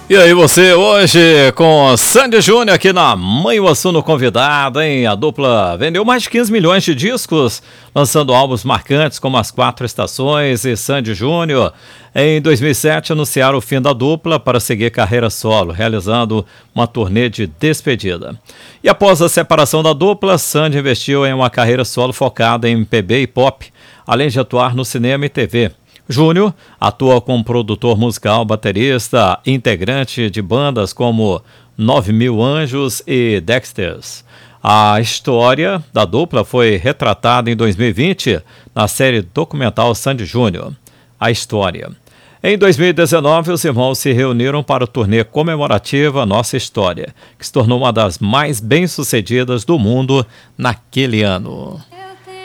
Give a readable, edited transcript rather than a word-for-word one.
E aí você, hoje com Sandy Júnior aqui na Mãe o Assunto Convidado, hein? A dupla vendeu mais de 15 milhões de discos, lançando álbuns marcantes como As Quatro Estações e Sandy Júnior. Em 2007 anunciaram o fim da dupla para seguir carreira solo, realizando uma turnê de despedida. E após a separação da dupla, Sandy investiu em uma carreira solo focada em MPB e pop, além de atuar no cinema e TV. Júnior atua como produtor musical, baterista, integrante de bandas como 9.000 Anjos e Dexters. A história da dupla foi retratada em 2020 na série documental Sandy Júnior, A História. Em 2019, os irmãos se reuniram para o turnê comemorativa Nossa História, que se tornou uma das mais bem-sucedidas do mundo naquele ano.